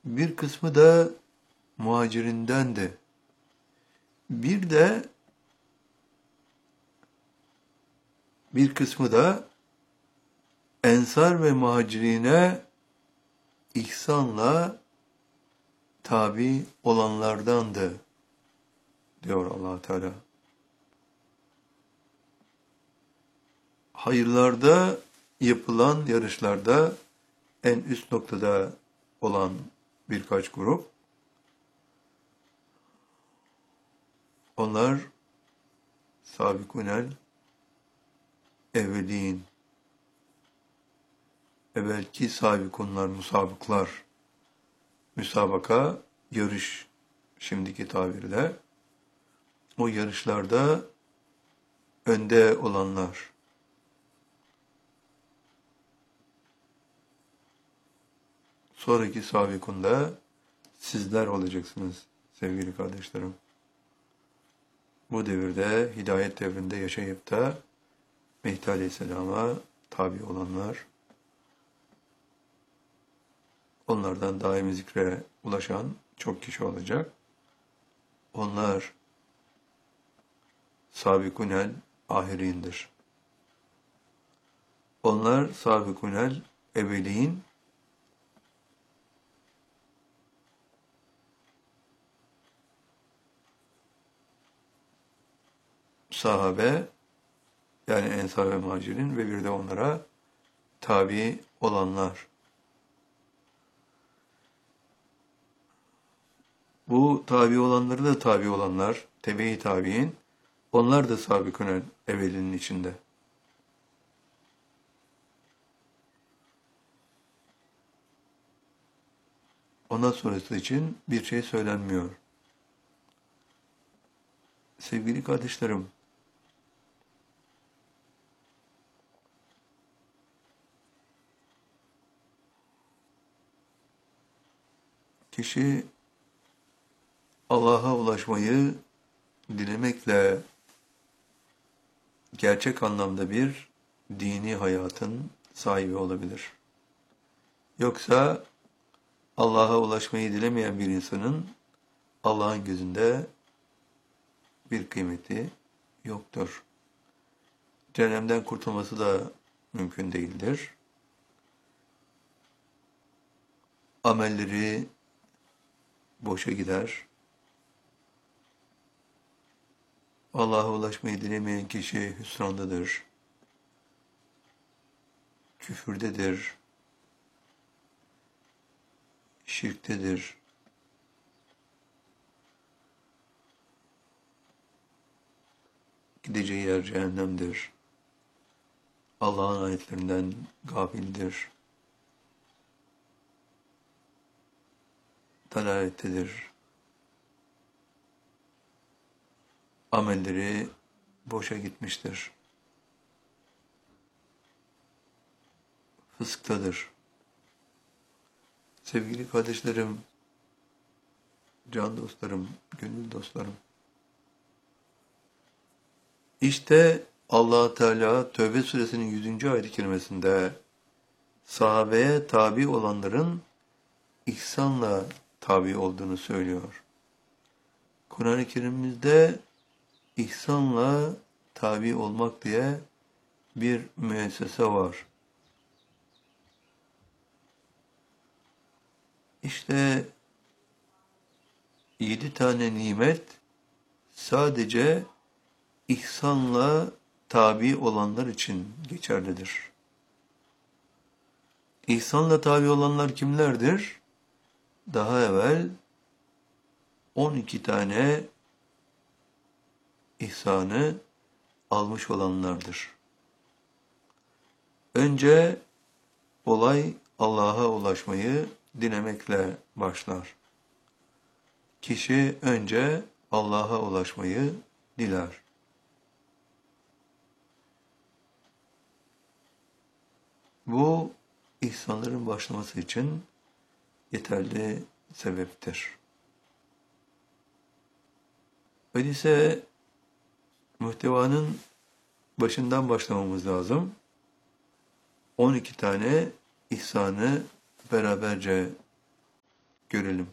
Bir kısmı da muhacirinden. Bir de bir kısmı da ensar ve muhacirine ihsanla tabi olanlardandı diyor Allah Teala. Hayırlarda yapılan yarışlarda en üst noktada olan birkaç grup, onlar sabikunel evvelin, evvelki sabikunlar, musabıklar, müsabaka, yarış şimdiki tabirle, o yarışlarda önde olanlar. Sonraki sabikunda sizler olacaksınız sevgili kardeşlerim. Bu devirde, hidayet devrinde yaşayıp da Mehdi Aleyhisselam'a tabi olanlar, onlardan daimi zikre ulaşan çok kişi olacak. Onlar sabikunel ahirindir. Onlar sabikunel evvelin, sahabe, yani ensar ve muhacirin ve bir de onlara tabi olanlar. Bu tabi olanları da tabi olanlar, tebe-i tabiin, onlar da sabikünel evvelinin içinde. Ondan sonrası için bir şey söylenmiyor. Sevgili kardeşlerim, kişi Allah'a ulaşmayı dilemekle gerçek anlamda bir dini hayatın sahibi olabilir. Yoksa Allah'a ulaşmayı dilemeyen bir insanın Allah'ın gözünde bir kıymeti yoktur. Cehennemden kurtulması da mümkün değildir. Amelleri boşa gider. Allah'a ulaşmayı dilemeyen kişi hüsrandadır, küfürdedir, şirktedir. Gideceği yer cehennemdir. Allah'ın ayetlerinden gafildir. Dalalettedir. Amelleri boşa gitmiştir. Fısktadır. Sevgili kardeşlerim, can dostlarım, gönül dostlarım. İşte Allah Teala Tövbe suresinin 100. ayet-i kerimesinde sahabeye tabi olanların ihsanla tabi olduğunu söylüyor. Kur'an-ı Kerim'imizde ihsanla tabi olmak diye bir müessese var. İşte 7 tane nimet sadece ihsanla tabi olanlar için geçerlidir. İhsanla tabi olanlar kimlerdir? Daha evvel 12 tane ihsanı almış olanlardır. Önce olay Allah'a ulaşmayı dilemekle başlar. Kişi önce Allah'a ulaşmayı diler. Bu ihsanların başlaması için yeterli sebeptir. Öyleyse muhtevanın başından başlamamız lazım. 12 tane ihsanı beraberce görelim.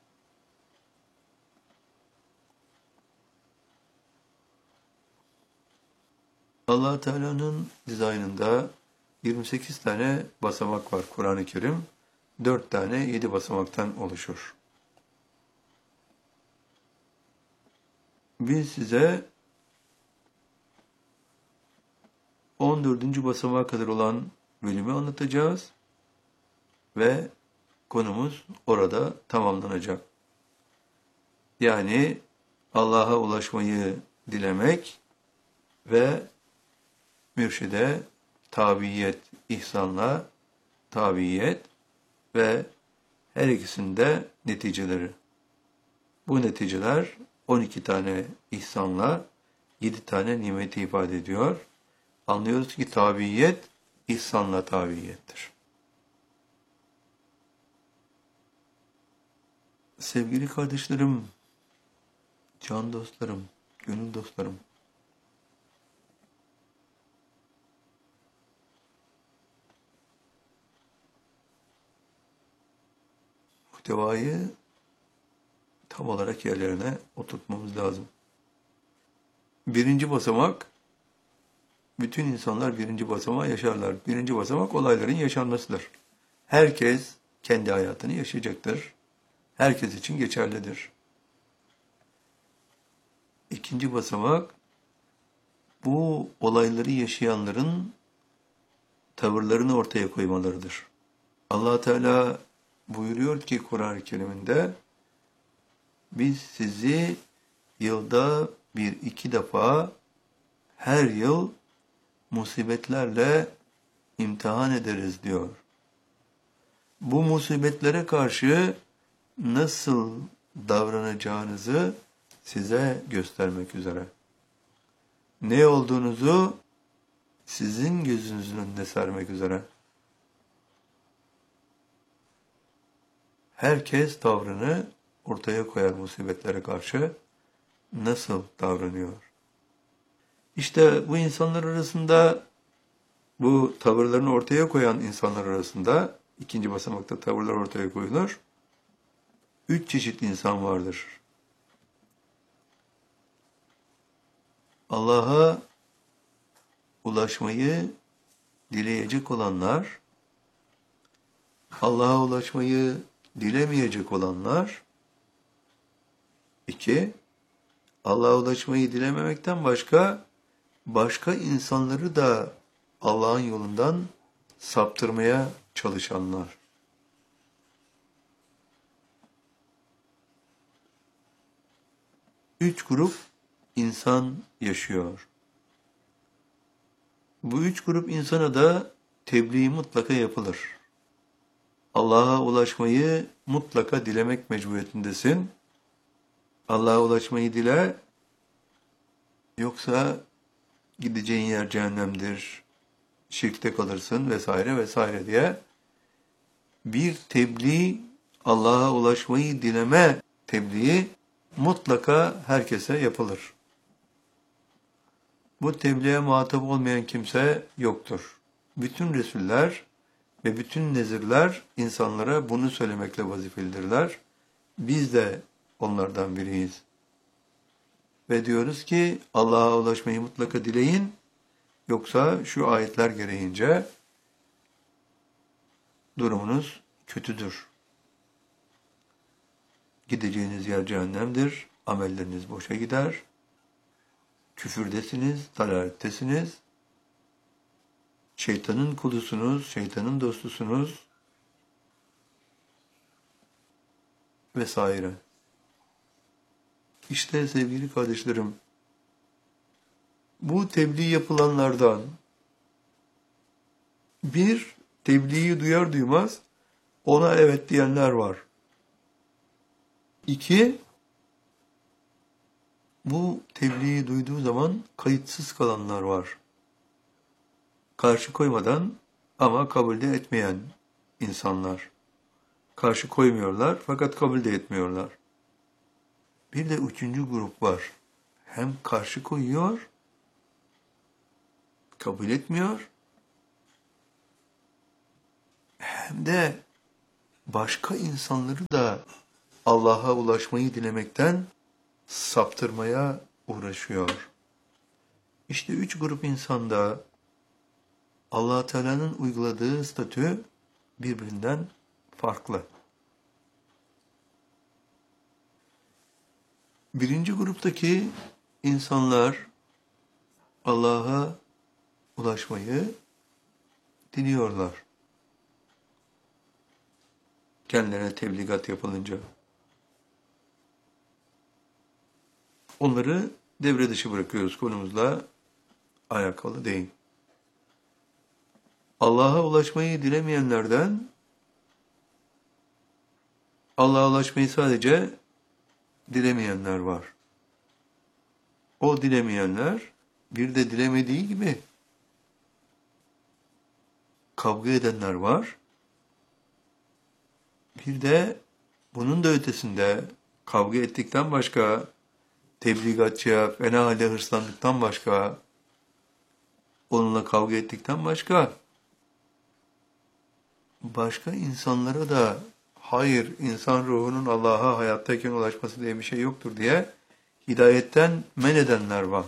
Allah Teala'nın dizaynında 28 tane basamak var Kur'an-ı Kerim. 4 tane 7 basamaktan oluşur. Biz size 14. basamağa kadar olan bölümü anlatacağız ve konumuz orada tamamlanacak. Yani Allah'a ulaşmayı dilemek ve mürşide tabiyet, ihsanla tabiyet ve her ikisinde neticeleri. Bu neticeler 12 tane ihsanla 7 tane nimeti ifade ediyor. Anlıyoruz ki tabiyet, ihsanla tabiyettir. Sevgili kardeşlerim, can dostlarım, gönül dostlarım, muhtevayı tam olarak yerlerine oturtmamız lazım. Birinci basamak, bütün insanlar birinci basamağı yaşarlar. Birinci basamak olayların yaşanmasıdır. Herkes kendi hayatını yaşayacaktır. Herkes için geçerlidir. İkinci basamak, bu olayları yaşayanların tavırlarını ortaya koymalarıdır. Allah Teala buyuruyor ki Kur'an-ı Kerim'inde, biz sizi yılda 1-2 defa her yıl musibetlerle imtihan ederiz diyor. Bu musibetlere karşı nasıl davranacağınızı size göstermek üzere. Ne olduğunuzu sizin gözünüzün önüne sermek üzere. Herkes tavrını ortaya koyar musibetlere karşı nasıl davranıyor. İşte bu insanlar arasında, bu tavırlarını ortaya koyan insanlar arasında, ikinci basamakta tavırlar ortaya koyulur. 3 çeşit insan vardır. Allah'a ulaşmayı dileyecek olanlar, Allah'a ulaşmayı dilemeyecek olanlar. 2, Allah'a ulaşmayı dilememekten başka insanları da Allah'ın yolundan saptırmaya çalışanlar. Üç grup insan yaşıyor. Bu 3 grup insana da tebliğ mutlaka yapılır. Allah'a ulaşmayı mutlaka dilemek mecburiyetindesin. Allah'a ulaşmayı dile, yoksa gideceğin yer cehennemdir, şirkte kalırsın vesaire vesaire diye bir tebliğ, Allah'a ulaşmayı dileme tebliği mutlaka herkese yapılır. Bu tebliğe muhatap olmayan kimse yoktur. Bütün Resuller ve bütün nezirler insanlara bunu söylemekle vazifelidirler. Biz de onlardan biriyiz. Ve diyoruz ki Allah'a ulaşmayı mutlaka dileyin, yoksa şu ayetler gereğince durumunuz kötüdür. Gideceğiniz yer cehennemdir, amelleriniz boşa gider, küfürdesiniz, dalalettesiniz, şeytanın kulusunuz, şeytanın dostusunuz vesaire. İşte sevgili kardeşlerim, bu tebliğ yapılanlardan bir, tebliği duyar duymaz ona evet diyenler var. 2, bu tebliği duyduğu zaman kayıtsız kalanlar var. Karşı koymadan ama kabul de etmeyen insanlar. Karşı koymuyorlar fakat kabul de etmiyorlar. Bir de 3. grup var. Hem karşı koyuyor, kabul etmiyor, hem de başka insanları da Allah'a ulaşmayı dilemekten saptırmaya uğraşıyor. İşte 3 grup insanda Allah Teala'nın uyguladığı statü birbirinden farklı. Birinci gruptaki insanlar Allah'a ulaşmayı diliyorlar. Kendilerine tebligat yapılınca. Onları devre dışı bırakıyoruz, konumuzla alakalı değil. Allah'a ulaşmayı dilemeyenlerden Allah'a ulaşmayı sadece dilemeyenler var. O dilemeyenler bir de dilemediği gibi kavga edenler var. Bir de bunun da ötesinde kavga ettikten başka, tebligatçıya fena halde hırslandıktan başka, onunla kavga ettikten başka insanlara da hayır, insan ruhunun Allah'a hayattayken ulaşması diye bir şey yoktur diye hidayetten men edenler var.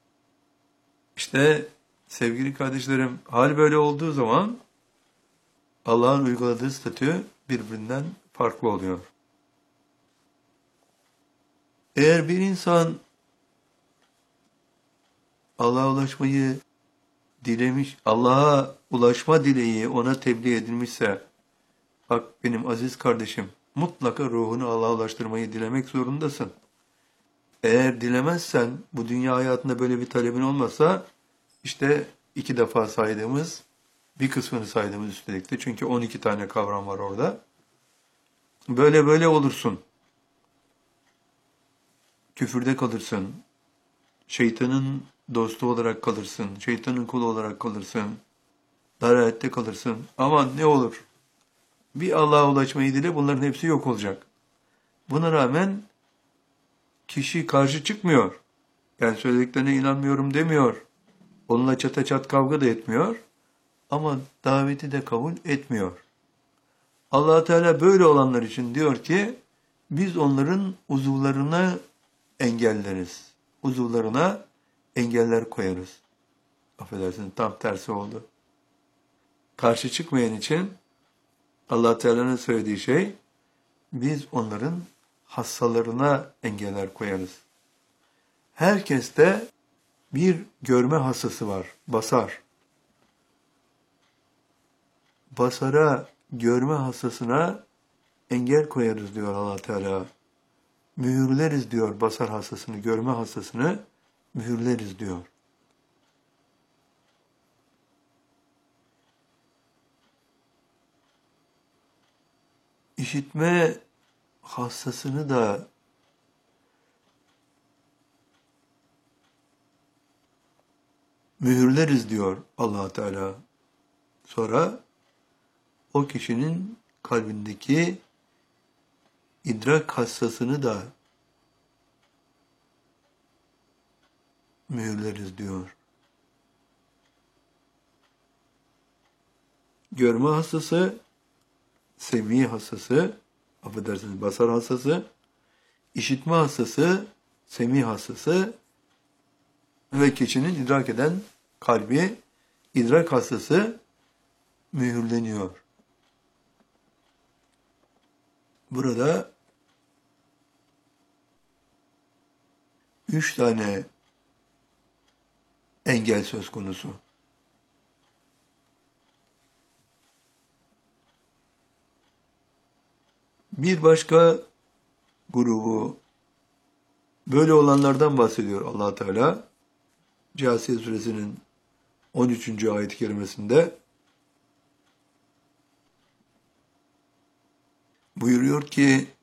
İşte sevgili kardeşlerim, hal böyle olduğu zaman Allah'ın uyguladığı statü birbirinden farklı oluyor. Eğer bir insan Allah'a ulaşmayı dilemiş, Allah'a ulaşma dileği ona tebliğ edilmişse, bak benim aziz kardeşim, mutlaka ruhunu Allah'a ulaştırmayı dilemek zorundasın. Eğer dilemezsen, bu dünya hayatında böyle bir talebin olmasa, işte 2 defa saydığımız, bir kısmını saydığımız üstelik de, çünkü 12 tane kavram var orada. Böyle olursun. Küfürde kalırsın. Şeytanın dostu olarak kalırsın. Şeytanın kulu olarak kalırsın. Dalalette kalırsın. Aman ne olur. Bir Allah'a ulaşmayı dile, bunların hepsi yok olacak. Buna rağmen kişi karşı çıkmıyor. Ben söylediklerine inanmıyorum demiyor. Onunla çata çat kavga da etmiyor. Ama daveti de kabul etmiyor. Allah Teala böyle olanlar için diyor ki, biz onların uzuvlarına engelleriz. Uzuvlarına engeller koyarız. Affedersiniz, tam tersi oldu. Karşı çıkmayan için Allah Teala'nın söylediği şey, biz onların hassalarına engeller koyarız. Herkeste bir görme hassası var, basar. Basara, görme hassasına engel koyarız diyor Allah Teala. Mühürleriz diyor basar hassasını, görme hassasını mühürleriz diyor. İşitme hassasını da mühürleriz diyor Allah Teala. Sonra o kişinin kalbindeki idrak hassasını da mühürleriz diyor. Görme hassası, semî hassası, affedersiniz basar hassası, işitme hassası, semî hassası ve kişinin idrak eden kalbi, idrak hassası mühürleniyor. Burada 3 tane engel söz konusu. Bir başka grubu, böyle olanlardan bahsediyor Allah Teala. Câsiye suresinin 13. ayet-i kerimesinde buyuruyor ki,